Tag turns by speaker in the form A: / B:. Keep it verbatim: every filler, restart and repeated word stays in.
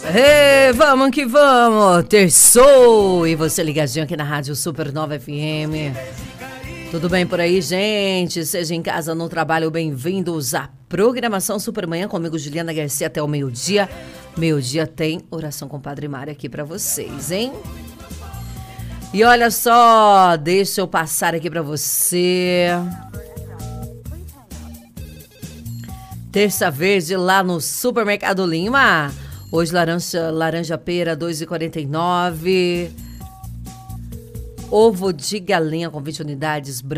A: Hey, vamos que vamos, terçou! E você ligadinho aqui na Rádio Supernova F M. Tudo bem por aí, gente? Seja em casa, no trabalho, bem-vindos à programação Supermanhã comigo, Juliana Garcia, até o meio-dia. Meio-dia tem oração com o Padre Mário aqui pra vocês, hein? E olha só, deixa eu passar aqui pra você. Terça verde lá no Supermercado Lima. Hoje laranja, laranja pera dois reais e quarenta e nove centavos. Ovo de galinha com vinte unidades, branco.